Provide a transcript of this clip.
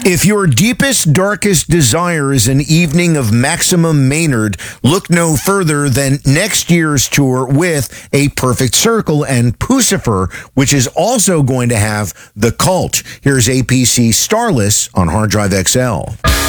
If your deepest, darkest desire is an evening of Maximum Maynard, look no further than next year's tour with A Perfect Circle and Pucifer, which is also going to have The Cult. Here's APC Starless on Hard Drive XL.